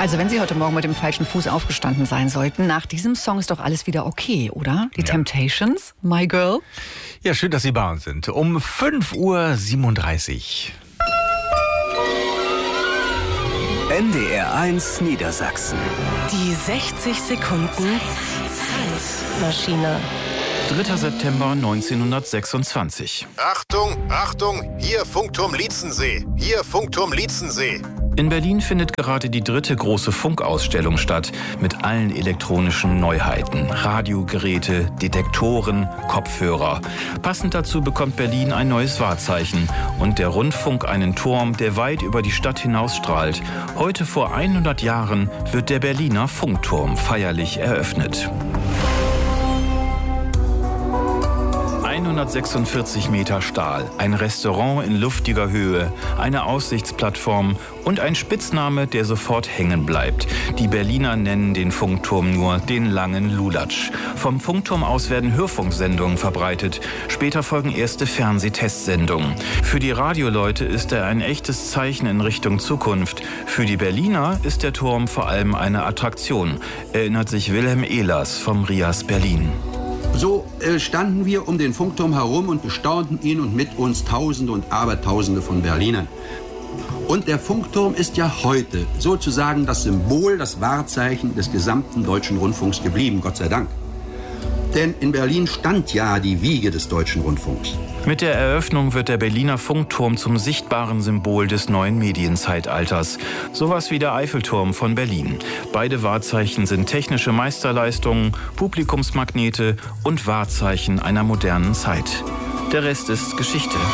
Also wenn Sie heute Morgen mit dem falschen Fuß aufgestanden sein sollten, nach diesem Song ist doch alles wieder okay, oder? Die Temptations, My Girl. Ja, schön, dass Sie bei uns sind. Um 5:37 Uhr. NDR1 Niedersachsen. Die 60 Sekunden Zeitmaschine. 3. September 1926. Achtung, Achtung, hier Funkturm Lietzensee, hier Funkturm Lietzensee. In Berlin findet gerade die 3. große Funkausstellung statt, mit allen elektronischen Neuheiten, Radiogeräte, Detektoren, Kopfhörer. Passend dazu bekommt Berlin ein neues Wahrzeichen und der Rundfunk einen Turm, der weit über die Stadt hinausstrahlt. Heute vor 100 Jahren wird der Berliner Funkturm feierlich eröffnet. 146 Meter Stahl, ein Restaurant in luftiger Höhe, eine Aussichtsplattform und ein Spitzname, der sofort hängen bleibt. Die Berliner nennen den Funkturm nur den langen Lulatsch. Vom Funkturm aus werden Hörfunksendungen verbreitet. Später folgen erste Fernsehtestsendungen. Für die Radioleute ist er ein echtes Zeichen in Richtung Zukunft. Für die Berliner ist der Turm vor allem eine Attraktion, erinnert sich Wilhelm Ehlers vom RIAS Berlin. So standen wir um den Funkturm herum und bestaunten ihn und mit uns Tausende und Abertausende von Berlinern. Und der Funkturm ist ja heute sozusagen das Symbol, das Wahrzeichen des gesamten deutschen Rundfunks geblieben, Gott sei Dank. Denn in Berlin stand ja die Wiege des deutschen Rundfunks. Mit der Eröffnung wird der Berliner Funkturm zum sichtbaren Symbol des neuen Medienzeitalters. Sowas wie der Eiffelturm von Berlin. Beide Wahrzeichen sind technische Meisterleistungen, Publikumsmagnete und Wahrzeichen einer modernen Zeit. Der Rest ist Geschichte.